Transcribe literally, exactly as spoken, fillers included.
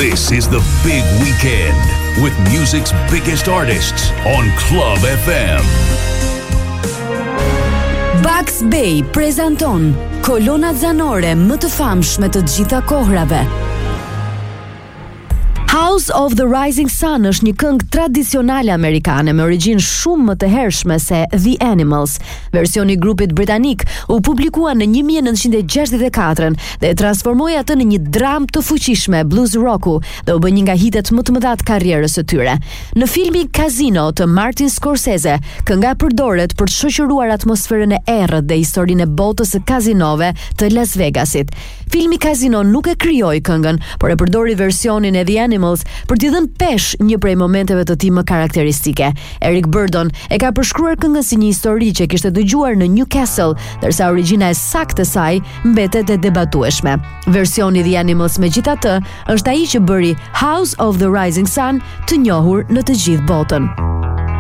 This is the big weekend with music's biggest artists on Club F M. Bugs Bay prezanton kolonat zanore më të famshme të gjitha kohrave. House of the Rising Sun është një këngë tradicionale amerikane me origjinë shumë më të hershme se The Animals. Versioni i grupit britanik u publikua në nineteen sixty-four dhe e transformoi atë në një dramë të fuqishme blues rocku dhe u bë një nga hitet më të mëdha të karrierës së tyre. Në filmin Casino të Martin Scorsese, kënga përdoret për të shoqëruar atmosferën e errët dhe historinë e botës së kazinove të Las Vegasit. Filmi Casino nuk e krijoi këngën, por e përdori versionin e The Animals për t'i dhënë pesh një prej momenteve të tij më karakteristike. Eric Burdon e ka përshkruar këngën si një histori që kishte dëgjuar në Newcastle, ndërsa origjina e saktë e saj mbetet e debatueshme. Versioni The Animals megjithatë është ai që bëri House of the Rising Sun të njohur në të gjithë botën.